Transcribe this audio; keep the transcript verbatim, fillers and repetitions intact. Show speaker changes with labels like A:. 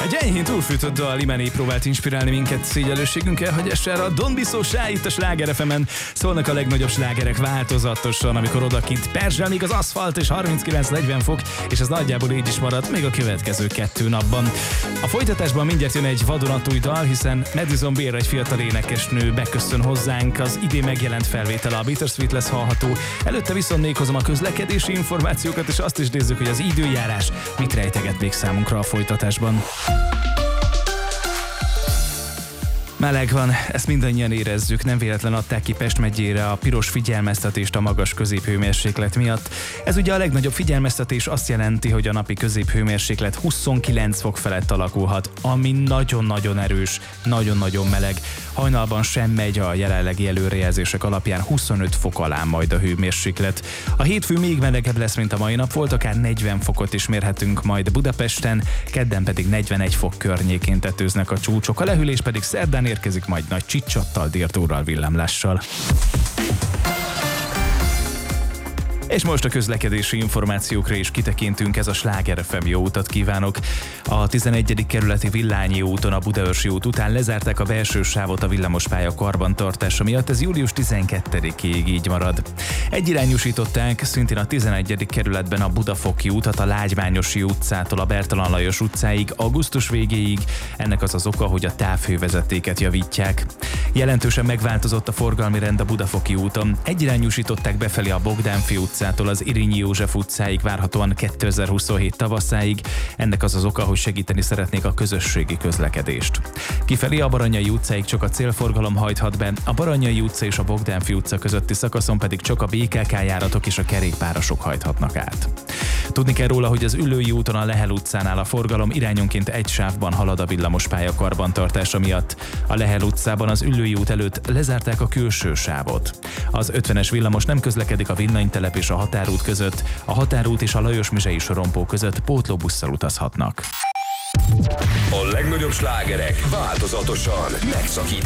A: Egy enyhén túlfűtött dal imáné próbált inspirálni minket szégyellőségünkkel, hogy esre a Don't Be So Shy itt a Sláger ef emen. Szólnak a legnagyobb slágerek változatosan, amikor odakint perzsel még az aszfalt és harminckilenc-negyven fok, és ez nagyjából így is marad még a következő kettő napban. A folytatásban mindjárt jön egy vadonatúj dal, hiszen Madison Beer, egy fiatal énekesnő beköszön hozzánk, az idén megjelent felvétele, a Bittersweet lesz hallható. Előtte viszont még hozom a közlekedési információkat, és azt is nézzük, hogy az időjárás mit rejteget még számunkra a folytatásban. Meleg van, ezt mindannyian érezzük, nem véletlen adták ki Pest megyére a piros figyelmeztetést a magas középhőmérséklet miatt. Ez ugye a legnagyobb figyelmeztetés azt jelenti, hogy a napi középhőmérséklet huszonkilenc fok felett alakulhat, ami nagyon-nagyon erős, nagyon-nagyon meleg. Hajnalban sem megy a jelenlegi előrejelzések alapján huszonöt fok alá majd a hőmérséklet. A hétfő még melegebb lesz, mint a mai nap volt, akár negyven fokot is mérhetünk majd Budapesten, kedden pedig negyvenegy fok környékén tetőznek a csúcsok, a lehűlés pedig szerdán érkezik majd nagy csicsattal, déltórral, villámlással. És most a közlekedési információkra is kitekintünk, ez a Sláger ef em, jó utat kívánok! A tizenegyedik kerületi Villányi úton a Budaörsi út után lezárták a belső sávot a villamospálya karbantartása miatt, ez július tizenkettedikéig így marad. Egyirányosították szintén a tizenegyedik kerületben a Budafoki útat a Lágymányosi utcától a Bertalan Lajos utcáig augusztus végéig, ennek az az oka, hogy a távhővezetéket javítják. Jelentősen megváltozott a forgalmi rend a Budafoki úton, egyirányosították befelé a Bogdánfi utcától az Irényi József utcáig várhatóan kétezer-huszonhét tavaszáig, ennek az az oka, hogy segíteni szeretnék a közösségi közlekedést. Kifelé a Baranyai utcáig csak a célforgalom hajthat be, a Baranyai utca és a Bogdánfi utca közötti szakaszon pedig csak a bé ká ká járatok és a kerékpárosok hajthatnak át. Tudni kell róla, hogy az Üllői úton a Lehel utcánál a forgalom irányonként egy sávban halad a villamospálya karbantartása miatt. A Lehel utcában az Üllői út előtt lezárták a külső sávot. Az ötvenes villamos nem közlekedik a Villanytelep és a Határút között, a Határút és a Lajos-Mizsei sorompó között pótlóbusszal utazhatnak.
B: A legnagyobb slágerek változatosan megszakítottak.